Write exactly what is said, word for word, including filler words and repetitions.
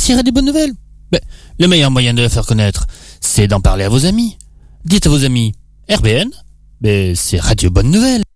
appréciez Radio Bonne Nouvelle? Ben, le meilleur moyen de la faire connaître, c'est d'en parler à vos amis. Dites à vos amis, R B N, ben, c'est Radio Bonne Nouvelle.